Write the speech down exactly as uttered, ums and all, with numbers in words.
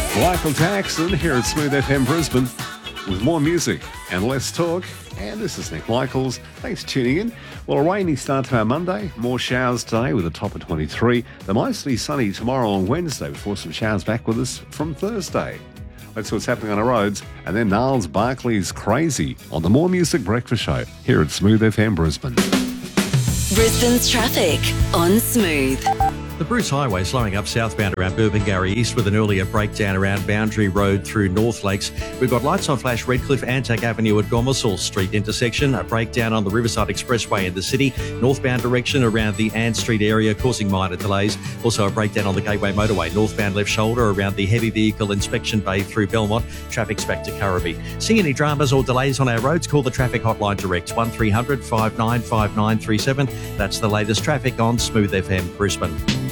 Michael Jackson here at Smooth F M Brisbane with more music and less talk. And this is Nick Michaels. Thanks for tuning in. Well, a rainy start to our Monday. More showers today with a top of twenty-three. They're mostly sunny tomorrow on Wednesday before some showers back with us from Thursday. Let's see what's happening on our roads. And then Niles Barkley's Crazy on the More Music Breakfast Show here at Smooth F M Brisbane. Brisbane's traffic on Smooth. The Bruce Highway slowing up southbound around Burpengary East with an earlier breakdown around Boundary Road through North Lakes. We've got lights on flash Redcliffe Anzac Avenue at Gomersall Street intersection, a breakdown on the Riverside Expressway in the city, northbound direction around the Ann Street area causing minor delays. Also a breakdown on the Gateway Motorway, northbound left shoulder around the heavy vehicle inspection bay through Belmont. Traffic's back to Currabee. See any dramas or delays on our roads? Call the traffic hotline direct, one three hundred five nine five nine three seven. That's the latest traffic on Smooth F M Brisbane.